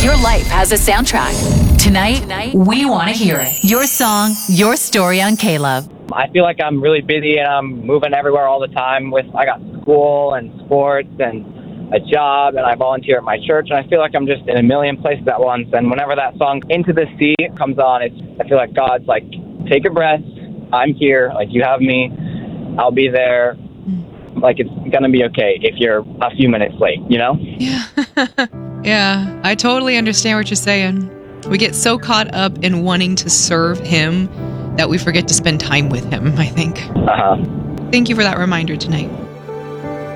Your life has a soundtrack. Tonight, we want to hear it. Your song, your story on K-Love. I feel like I'm really busy and I'm moving everywhere all the time. I got school and sports and a job, and I volunteer at my church, and I feel like I'm just in a million places at once. And whenever that song Into the Sea comes on, I feel like God's like, take a breath. I'm here. Like, you have me. I'll be there. Like, it's going to be okay if you're a few minutes late, you know? Yeah. Yeah, I totally understand what you're saying. We get so caught up in wanting to serve him that we forget to spend time with him, I think. Uh-huh. Thank you for that reminder tonight.